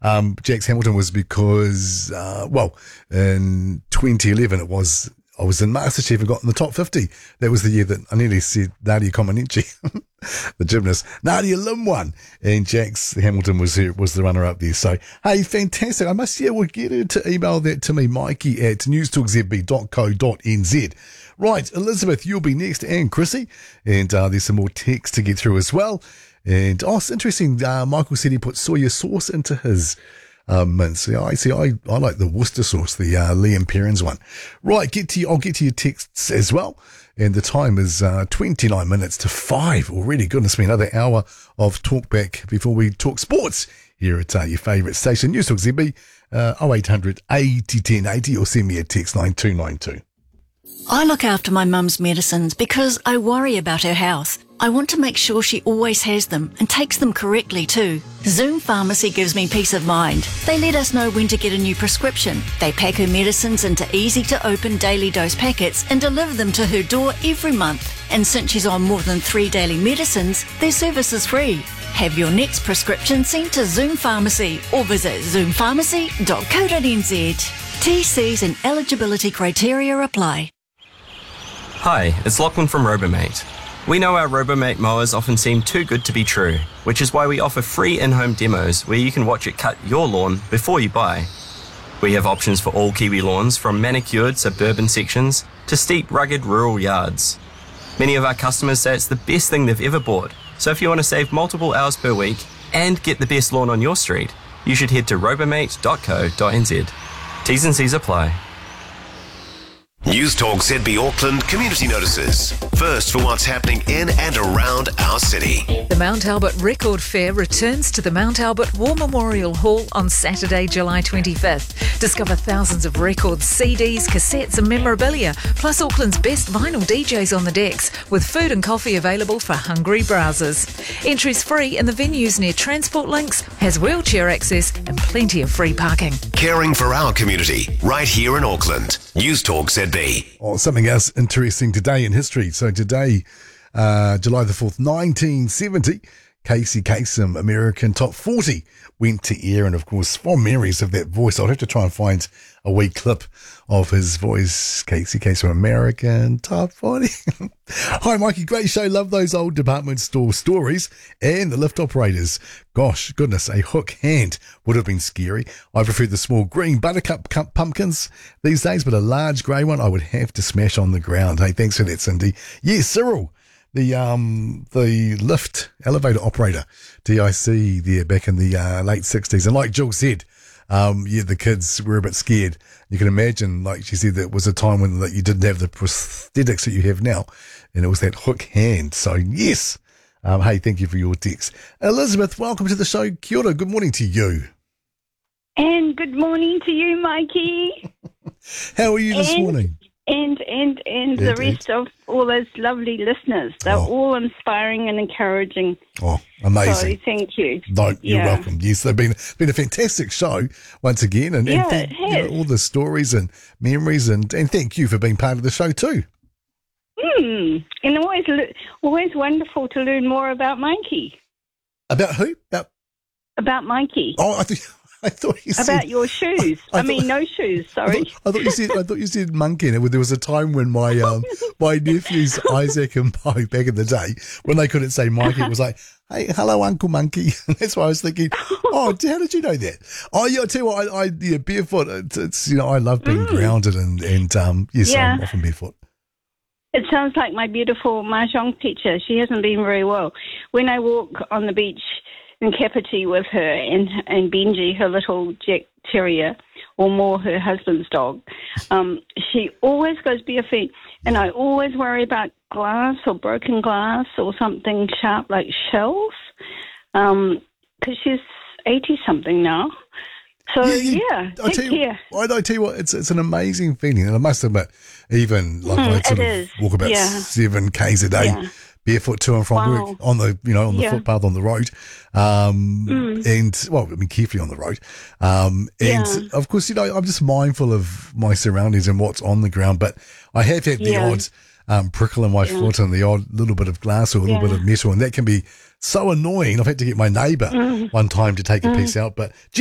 Jax Hamilton was because, in 2011 I was in MasterChef and got in the top 50. That was the year that I nearly said Nadia Comaneci, the gymnast. Nadia Lim won, and Jax Hamilton was the runner-up there. So, hey, fantastic. I must, we'll get her to email that to me, Mikey at newstalkzb.co.nz. Right, Elizabeth, you'll be next, and Chrissy. And there's some more text to get through as well. And, it's interesting, Michael said he put soya sauce into his mince. I like the Worcester sauce, the Liam Perrins one. Right, I'll get to your texts as well. And the time is 29 minutes to 5 already. Goodness me, another hour of talkback before we talk sports here at your favourite station, News Talk ZB, 0800 80 10 80, or send me a text 9292. I look after my mum's medicines because I worry about her health. I want to make sure she always has them and takes them correctly too. Zoom Pharmacy gives me peace of mind. They let us know when to get a new prescription. They pack her medicines into easy-to-open daily dose packets and deliver them to her door every month. And since she's on more than 3 daily medicines, their service is free. Have your next prescription sent to Zoom Pharmacy or visit zoompharmacy.co.nz. TCs and eligibility criteria apply. Hi, it's Lachlan from Robomate. We know our Robomate mowers often seem too good to be true, which is why we offer free in-home demos where you can watch it cut your lawn before you buy. We have options for all Kiwi lawns, from manicured suburban sections to steep, rugged rural yards. Many of our customers say it's the best thing they've ever bought, so if you want to save multiple hours per week and get the best lawn on your street, you should head to robomate.co.nz. T's and C's apply. News Talk ZB Auckland community notices. First for what's happening in and around our city. The Mount Albert Record Fair returns to the Mount Albert War Memorial Hall on Saturday, July 25th. Discover thousands of records, CDs, cassettes and memorabilia, plus Auckland's best vinyl DJs on the decks, with food and coffee available for hungry browsers. Entry's free and the venue's near Transport Links, has wheelchair access and plenty of free parking. Caring for our community, right here in Auckland. News Talk ZB. Something else interesting today in history. So today, July the 4th, 1970, Casey Kasem, American Top 40, went to air. And of course, fond memories of that voice. I'll have to try and find a wee clip of his voice. Casey Kasem, American Top 40. Hi, Mikey. Great show. Love those old department store stories and the lift operators. Gosh, goodness, a hook hand would have been scary. I prefer the small green buttercup pumpkins these days, but a large grey one I would have to smash on the ground. Hey, thanks for that, Cindy. Yes, Cyril, the lift elevator operator, DIC there back in the late 60s. And like Jill said, the kids were a bit scared. You can imagine, like she said, that was a time when you didn't have the prosthetics that you have now, and it was that hook hand. So, yes. Hey, thank you for your text. Elizabeth, welcome to the show. Kia ora, good morning to you. And good morning to you, Mikey. How are you this morning? And the rest of all those lovely listeners. They're all inspiring and encouraging. Oh, amazing. So thank you. No, you're welcome. Yes, they've been a fantastic show once again. And thank, all the stories and memories. And thank you for being part of the show too. And always wonderful to learn more about Mikey. About who? About Mikey. Oh, I thought you said about your shoes. No shoes. Sorry. I thought you said monkey. And there was a time when my my nephews Isaac and Bo back in the day, when they couldn't say Mikey, it was like, "Hey, hello, Uncle Monkey." And that's why I was thinking, oh, how did you know that? Oh, yeah, I tell you what, barefoot. It's I love being grounded and yes, I'm often barefoot. It sounds like my beautiful mahjong teacher. She hasn't been very well. When I walk on the beach in Kapiti with her and Benji, her little Jack Terrier, or more her husband's dog, she always goes barefoot, and I always worry about glass or broken glass or something sharp like shells, because she's 80-something now. So, I tell you what, it's an amazing feeling. And I must admit, even like I sort of walk about 7 Ks a day, barefoot to and from work on the, on the footpath on the road. And, carefully on the road. And of course, I'm just mindful of my surroundings and what's on the ground, but I have had the odd prickle in my foot and the odd little bit of glass or a little bit of metal. And that can be so annoying. I've had to get my neighbour one time to take a piece out, but